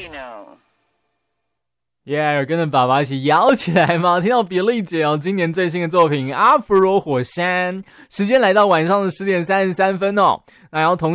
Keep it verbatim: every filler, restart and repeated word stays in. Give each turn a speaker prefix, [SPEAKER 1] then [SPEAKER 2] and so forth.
[SPEAKER 1] 耶、yeah, 跟着爸爸一起摇起来吗？听到比利姐哦，今年最新的作品《阿芙罗火山》，时间来到晚上的十点三十三分哦。那要同